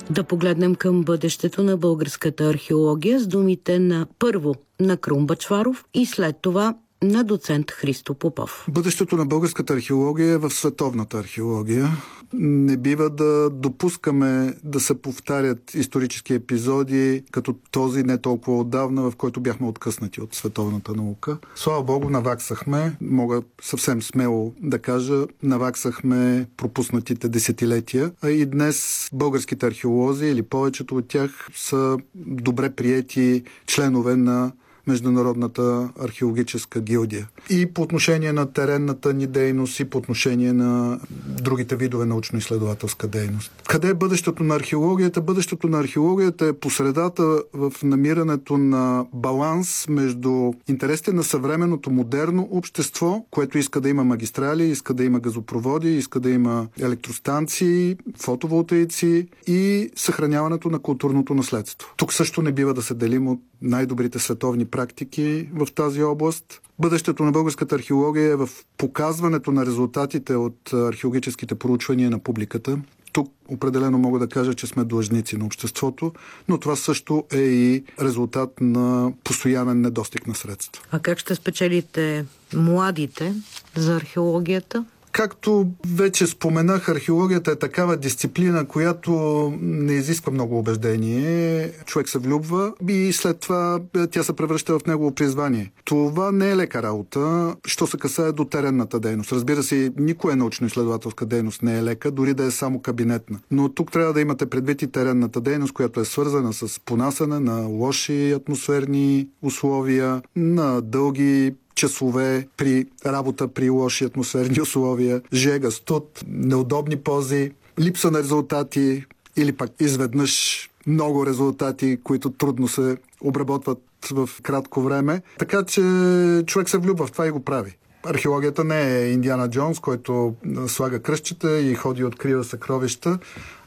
Да погледнем към бъдещето на българската археология с думите на първо на Крум Бъчваров и след това на доцент Христо Попов. Бъдещето на българската археология е в световната археология. Не бива да допускаме да се повтарят исторически епизоди, като този не толкова отдавна, в който бяхме откъснати от световната наука. Слава Богу, наваксахме, мога съвсем смело да кажа, наваксахме пропуснатите десетилетия. А и днес българските археолози, или повечето от тях, са добре приети членове на Международната археологическа гилдия. И по отношение на теренната ни дейност, и по отношение на другите видове научно-изследователска дейност. Къде е бъдещето на археологията? Бъдещето на археологията е по средата в намирането на баланс между интересите на съвременното модерно общество, което иска да има магистрали, иска да има газопроводи, иска да има електростанции, фотоволтаици и съхраняването на културното наследство. Тук също не бива да се делим от най-добрите световни практики в тази област. Бъдещето на българската археология е в показването на резултатите от археологическите проучвания на публиката. Тук определено мога да кажа, че сме длъжници на обществото, но това също е и резултат на постоянен недостиг на средства. А как ще спечелите младите за археологията? Както вече споменах, археологията е такава дисциплина, която не изисква много убеждение. Човек се влюбва и след това тя се превръща в негово призвание. Това не е лека работа, що се касае до теренната дейност. Разбира се, никоя научно-изследователска дейност не е лека, дори да е само кабинетна. Но тук трябва да имате предвид и теренната дейност, която е свързана с понасяне на лоши атмосферни условия, на дълги часове при работа при лоши атмосферни условия, жега, студ, неудобни пози, липса на резултати или пак изведнъж много резултати, които трудно се обработват в кратко време. Така че човек се влюбва в това и го прави. Археологията не е Индиана Джонс, който слага кръстчета и ходи и открива съкровища.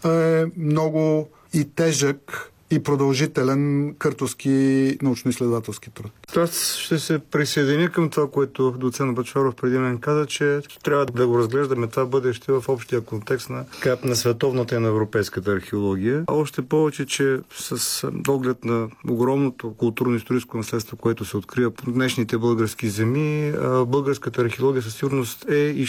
Е много и тежък и продължителен къртовски научно-изследователски труд. Аз ще се присъединя към това, което доцент Бъчваров преди мен каза, че трябва да го разглеждаме това бъдеще в общия контекст на световната и на европейската археология. Още повече, че с оглед на огромното културно-историческо наследство, което се открива по днешните български земи, българската археология със сигурност е и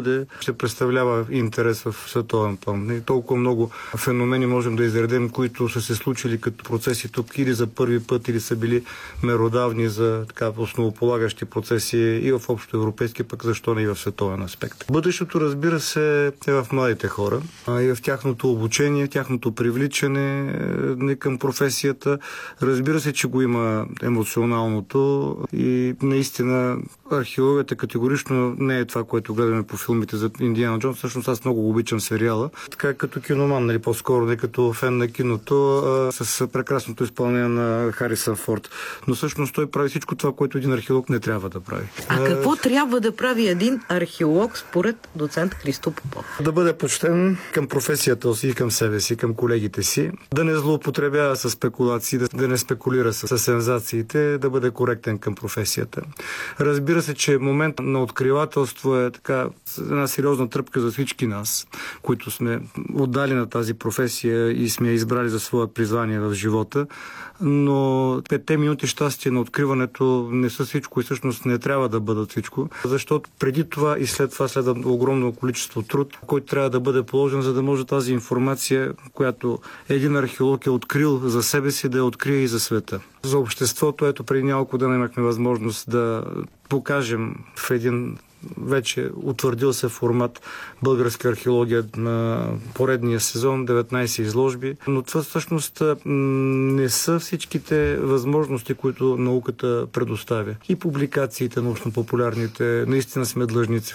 ще представлява интерес в световен план. И толкова много феномени можем да изредем, които са се случили като процеси тук или за първи път, или са били меродавни за така основополагащи процеси и в общо европейски, пък защо не и в световен аспект. Бъдещето, разбира се, е в младите хора и в тяхното обучение, тяхното привличане към професията. Разбира се, че го има емоционалното и наистина археологията категорично не е това, което гледаме по филмите за Индиана Джонс. Всъщност аз много обичам сериала. Така като киноман, нали, по-скоро не като фен на киното, с прекрасното изпълнение на Харисън Форд. Но всъщност той прави всичко това, което един археолог не трябва да прави. А какво трябва да прави един археолог според доцент Христо Попов? Да бъде почтен към професията си и към себе си, към колегите си, да не злоупотребява с спекулации, да не спекулира с сензациите, да бъде коректен към професията. Разбира се, че момент на откривателство е така една сериозна тръпка за всички нас, които сме отдали на тази професия и сме я избрали за своя призвание в живота, но 5 минути щастие на откриването не са всичко и всъщност не трябва да бъдат всичко, защото преди това и след това следва огромно количество труд, който трябва да бъде положен, за да може тази информация, която един археолог е открил за себе си, да я открие и за света. За обществото, ето преди няколко дена имахме възможност да покажем в един вече утвърдил се формат българска археология на поредния сезон, 19 изложби, но това всъщност не са всичките възможности, които науката предоставя. И публикациите научно-популярните, наистина сме длъжници